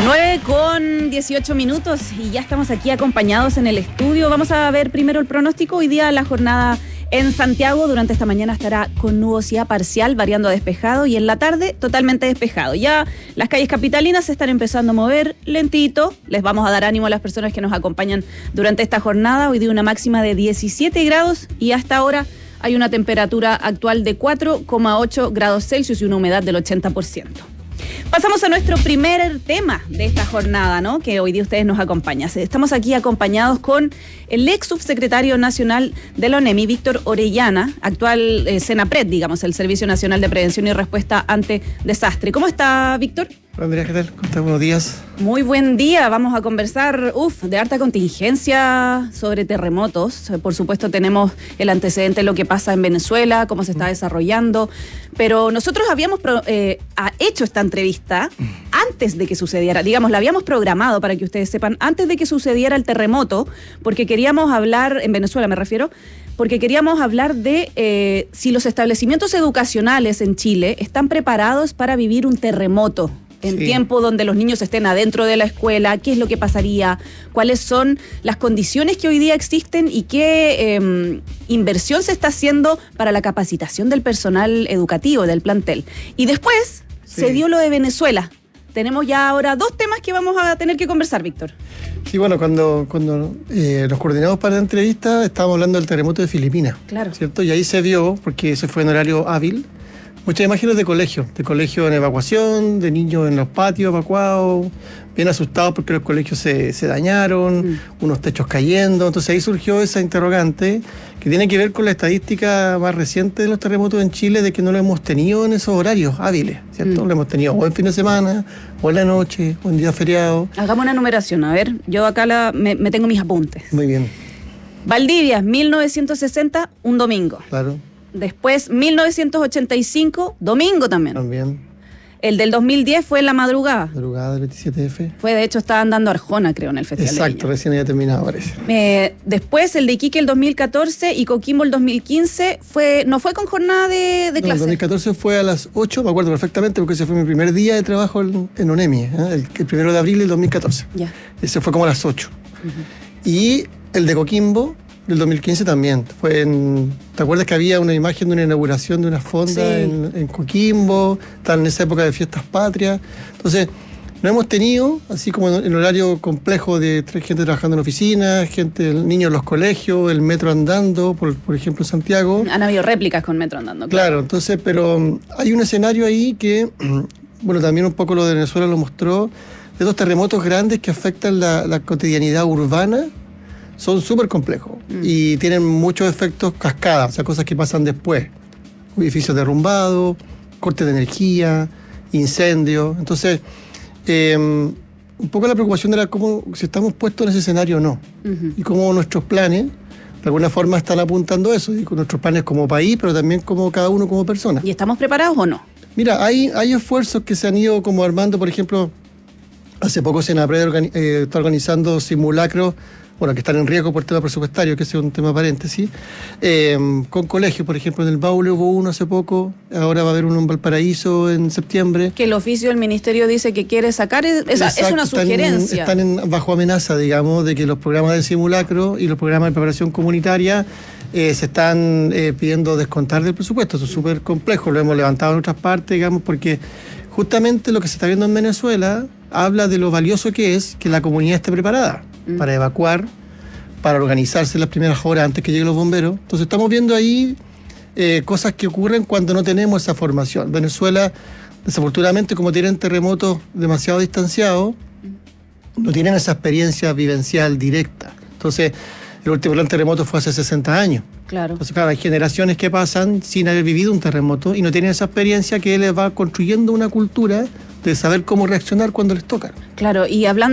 9:18 y ya estamos aquí acompañados en el estudio. Vamos a ver primero el pronóstico. Hoy día la jornada en Santiago durante esta mañana estará con nubosidad parcial, variando a despejado, y en la tarde totalmente despejado. Ya las calles capitalinas se están empezando a mover lentito. Les vamos a dar ánimo a las personas que nos acompañan durante esta jornada. Hoy día una máxima de 17 grados y hasta ahora hay una temperatura actual de 4,8 grados Celsius y una humedad del 80%. Pasamos a nuestro primer tema de esta jornada, ¿no? Que hoy día ustedes nos acompañan. Estamos aquí acompañados con el ex subsecretario nacional de la ONEMI, Víctor Orellana, actual Senapred, digamos, el Servicio Nacional de Prevención y Respuesta ante Desastre. ¿Cómo está, Víctor? Hola, Andrea, ¿qué tal? ¿Cómo estás? Buenos días. Muy buen día. Vamos a conversar de harta contingencia sobre terremotos. Por supuesto, tenemos el antecedente de lo que pasa en Venezuela, cómo se está desarrollando. Pero nosotros habíamos hecho esta entrevista antes de que sucediera. Digamos, la habíamos programado, para que ustedes sepan, antes de que sucediera el terremoto, porque queríamos hablar, en Venezuela me refiero, porque queríamos hablar de si los establecimientos educacionales en Chile están preparados para vivir un terremoto. En tiempo donde los niños estén adentro de la escuela, qué es lo que pasaría, cuáles son las condiciones que hoy día existen y qué inversión se está haciendo para la capacitación del personal educativo, del plantel. Y después se dio lo de Venezuela. Tenemos ya ahora dos temas que vamos a tener que conversar, Víctor. Sí, bueno, cuando nos coordinamos para la entrevista, estábamos hablando del terremoto de Filipinas. Claro. ¿Cierto? Y ahí se vio, porque ese fue en horario hábil, muchas imágenes de colegio en evacuación, de niños en los patios evacuados, bien asustados porque los colegios se dañaron, unos techos cayendo. Entonces ahí surgió esa interrogante que tiene que ver con la estadística más reciente de los terremotos en Chile, de que no lo hemos tenido en esos horarios hábiles, ¿cierto? Lo hemos tenido o en fin de semana, o en la noche, o en día feriado. Hagamos una numeración, a ver, yo acá me tengo mis apuntes. Muy bien. Valdivia, 1960, un domingo. Claro. Después, 1985, domingo también. También. El del 2010 fue en la madrugada. Madrugada del 27F. Fue, de hecho, estaban dando Arjona, creo, en el Festival de Exacto, Viña. recién había terminado, parece. Después, el de Iquique el 2014 y Coquimbo el 2015, no fue con jornada de clase. El 2014 fue a las 8, me acuerdo perfectamente, porque ese fue mi primer día de trabajo en ONEMI, el 1 de abril del 2014. Ya. Ese fue como a las 8. Y el de Coquimbo del 2015 también. ¿Te acuerdas que había una imagen de una inauguración de una fonda en Coquimbo? Estaban en esa época de fiestas patrias. Entonces, no hemos tenido, así como en horario complejo de gente trabajando en oficinas, niños en los colegios, el metro andando, por ejemplo, en Santiago. Han habido réplicas con metro andando. Claro, entonces, pero hay un escenario ahí que, bueno, también un poco lo de Venezuela lo mostró, de dos terremotos grandes que afectan la cotidianidad urbana. Son súper complejos y tienen muchos efectos cascadas, o sea, cosas que pasan después. Edificios derrumbados, cortes de energía, incendios. Entonces, un poco la preocupación era cómo, si estamos puestos en ese escenario o no. Y cómo nuestros planes, de alguna forma, están apuntando a eso. Y con nuestros planes como país, pero también como cada uno como persona. ¿Y estamos preparados o no? Mira, hay esfuerzos que se han ido como armando, por ejemplo, hace poco Senapred está organizando simulacros, bueno, que están en riesgo por tema presupuestario, que ese es un tema paréntesis, con colegios, por ejemplo, en el Maule hubo uno hace poco, ahora va a haber uno en Valparaíso en septiembre. Que el oficio del ministerio dice que quiere sacar, es una sugerencia. Están bajo amenaza, digamos, de que los programas de simulacro y los programas de preparación comunitaria se están pidiendo descontar del presupuesto. Eso es súper complejo, lo hemos levantado en otras partes, digamos, porque justamente lo que se está viendo en Venezuela habla de lo valioso que es que la comunidad esté preparada para evacuar, para organizarse las primeras horas antes que lleguen los bomberos. Entonces estamos viendo ahí cosas que ocurren cuando no tenemos esa formación. Venezuela, desafortunadamente, como tienen terremotos demasiado distanciados, no tienen esa experiencia vivencial directa. Entonces, el último gran terremoto fue hace 60 años. Claro. Entonces, claro, hay generaciones que pasan sin haber vivido un terremoto y no tienen esa experiencia que les va construyendo una cultura de saber cómo reaccionar cuando les toca. Claro, y hablando